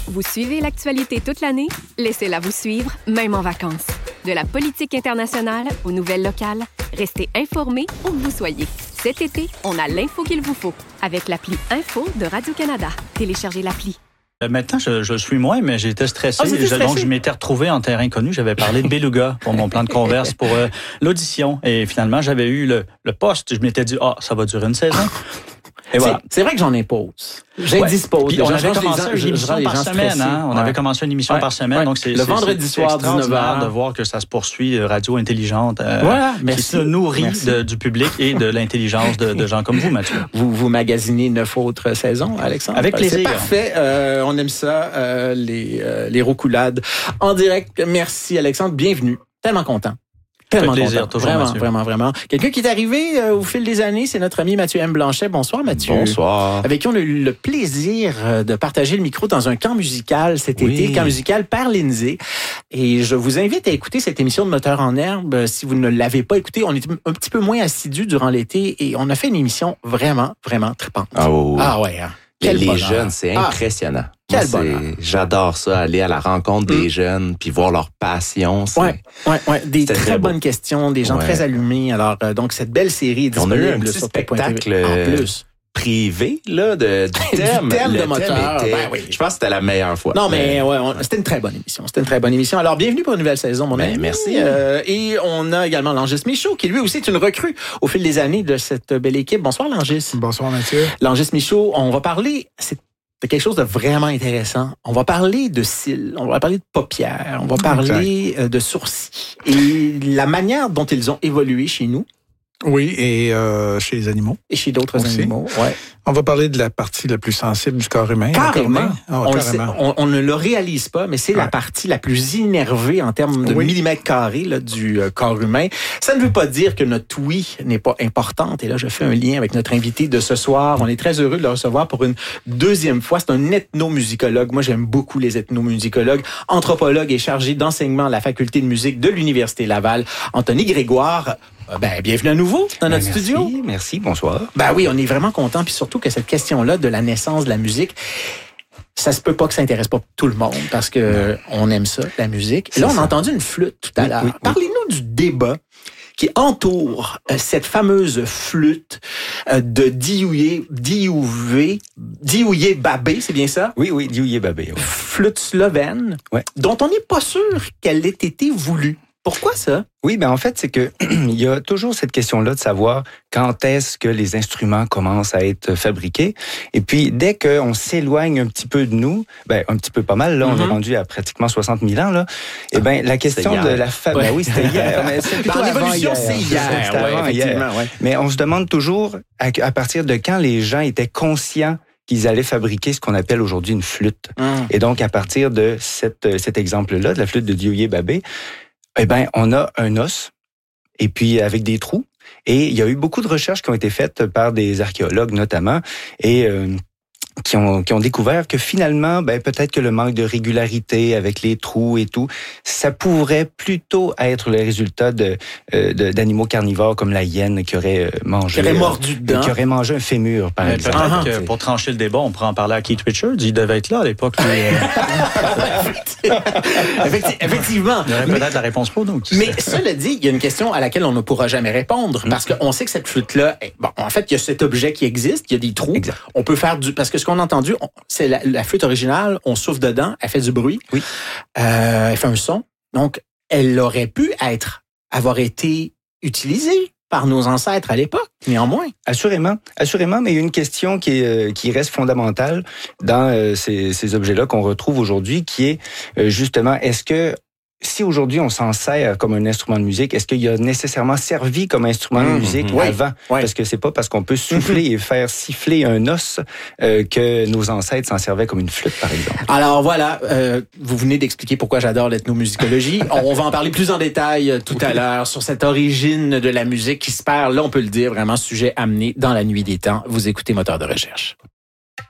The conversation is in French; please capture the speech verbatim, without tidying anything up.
Vous suivez l'actualité toute l'année? Laissez-la vous suivre, même en vacances. De la politique internationale aux nouvelles locales, restez informés où que vous soyez. Cet été, on a l'info qu'il vous faut avec l'appli Info de Radio-Canada. Téléchargez l'appli. Maintenant, je, je suis moins, mais j'étais stressé. Ah, stressé. Donc, je m'étais retrouvé en terrain connu. J'avais parlé de Beluga pour mon plan de converse pour euh, l'audition. Et finalement, j'avais eu le, le poste. Je m'étais dit, ah, oh, ça va durer une saison. Et voilà. C'est, c'est vrai que j'en impose. J'indispose. Ouais. On avait commencé une émission par semaine. Hein? On ouais. avait commencé une émission ouais. par semaine. Ouais. Donc c'est, le c'est, vendredi c'est, soir, c'est dix-neuf heures. De voir que ça se poursuit, radio intelligente, euh, voilà. qui se nourrit de, du public et de l'intelligence de, de gens comme vous, Mathieu. Vous, vous magasinez neuf autres saisons, Alexandre? Avec plaisir. C'est parfait. Euh, on aime ça, euh, les, euh, les roucoulades. En direct, merci Alexandre. Bienvenue. Tellement content. Tellement plaisir, content. toujours, vraiment, Mathieu. vraiment, vraiment. Quelqu'un qui est arrivé euh, au fil des années, c'est notre ami Mathieu M. Blanchet. Bonsoir, Mathieu. Bonsoir. Avec qui on a eu le plaisir de partager le micro dans un camp musical cet oui. été, camp musical par Lindsay. Et je vous invite à écouter cette émission de Moteur en herbe. Si vous ne l'avez pas écoutée, on est un petit peu moins assidus durant l'été et on a fait une émission vraiment, vraiment trippante. Ah, oui. Ah ouais, hein. Quel les bonheur. Jeunes, c'est impressionnant. Ah, quel Moi, bonheur. c'est, j'adore ça, aller à la rencontre des mmh. jeunes, puis voir leur passion. C'est, ouais, ouais, ouais. Des très, très bonnes questions, des gens ouais. très allumés. Alors, euh, donc, cette belle série est disponible. On a eu un petit sur spectacle en plus. privé, là, de, du thème. du thème le de moteur. Thème était, ben oui. Je pense que c'était la meilleure fois. Non, mais ouais, on, c'était une très bonne émission. C'était une très bonne émission. Alors, bienvenue pour une nouvelle saison, mon ben, ami. Merci. Euh, et on a également Langis Michaud, qui lui aussi est une recrue au fil des années de cette belle équipe. Bonsoir, Langis. Bonsoir, Mathieu. Langis Michaud, on va parler... C'est de quelque chose de vraiment intéressant. On va parler de cils, on va parler de paupières, on va parler exact. de sourcils et la manière dont ils ont évolué chez nous. Oui, et euh, chez les animaux. Et chez d'autres aussi. animaux, ouais. On va parler de la partie la plus sensible du corps humain. Carrément. Oh, on, carrément. Sait, on, on ne le réalise pas, mais c'est ouais. la partie la plus innervée en termes de oui. millimètres carrés là, du euh, corps humain. Ça ne veut pas dire que notre oui n'est pas importante. Et là, je fais un lien avec notre invité de ce soir. On est très heureux de le recevoir pour une deuxième fois. C'est un ethnomusicologue. Moi, j'aime beaucoup les ethnomusicologues. Anthropologue et chargé d'enseignement à la faculté de musique de l'Université Laval. Anthony Grégoire. Ben, bienvenue à nouveau dans notre ben, merci, studio. Merci, bonsoir. Ben oui, on est vraiment content, puis surtout que cette question-là de la naissance de la musique, ça se peut pas que ça intéresse pas tout le monde, parce que non. on aime ça, la musique. C'est Là, on ça. a entendu une flûte tout à oui, l'heure. Oui, oui. Parlez-nous du débat qui entoure euh, cette fameuse flûte euh, de Diouye, Diouye, Diouye Babé, c'est bien ça? Oui, oui, Diouye Babé. Oui. Flûte slovène, ouais. dont on n'est pas sûr qu'elle ait été voulue. Pourquoi ça? Oui, ben en fait, c'est que il y a toujours cette question-là de savoir quand est-ce que les instruments commencent à être fabriqués. Et puis, dès qu'on s'éloigne un petit peu de nous, ben un petit peu pas mal, là, mm-hmm. on est rendu à pratiquement soixante mille ans, là. Et ben la question de la famille, ouais. ben oui, c'était hier, mais c'est plutôt ben, avant l'évolution, hier. c'est hier, c'était ouais, avant hier. Ouais. Mais on se demande toujours à, à partir de quand les gens étaient conscients qu'ils allaient fabriquer ce qu'on appelle aujourd'hui une flûte. Mm. Et donc, à partir de cette, cet exemple-là, de la flûte de Diouye Babé, eh ben, on a un os, et puis avec des trous. Et il y a eu beaucoup de recherches qui ont été faites par des archéologues notamment, et euh, qui ont qui ont découvert que finalement, ben peut-être que le manque de régularité avec les trous et tout, ça pourrait plutôt être le résultat de, euh, de d'animaux carnivores comme la hyène qui aurait mangé, qui aurait mordu dedans, euh, qui aurait mangé un fémur par Mais exemple. Peut-être uh-huh. que pour trancher le débat, on pourrait en parler à Keith Richards. Il devait être là à l'époque. Lui, euh... Effectivement. Il y aurait peut-être la réponse pour nous. Mais cela dit, il y a une question à laquelle on ne pourra jamais répondre parce qu'on sait que cette flûte-là, bon, en fait, il y a cet objet qui existe, il y a des trous. Exact. On peut faire du, parce que ce qu'on a entendu, on, c'est la, la flûte originale, on souffle dedans, elle fait du bruit, oui. euh, elle fait un son. Donc, elle aurait pu être, avoir été utilisée par nos ancêtres à l'époque, néanmoins. Assurément, assurément, mais il y a une question qui, est, qui reste fondamentale dans euh, ces, ces objets-là qu'on retrouve aujourd'hui, qui est euh, justement, est-ce que si aujourd'hui on s'en sert comme un instrument de musique, est-ce qu'il a nécessairement servi comme instrument mmh, de musique mmh, avant? Oui. Parce que c'est pas parce qu'on peut souffler et faire siffler un os euh, que nos ancêtres s'en servaient comme une flûte, par exemple. Alors voilà, euh, vous venez d'expliquer pourquoi j'adore l'ethnomusicologie. On va en parler plus en détail tout à l'heure sur cette origine de la musique qui se perd, là on peut le dire, vraiment sujet amené dans la nuit des temps. Vous écoutez Moteur de recherche.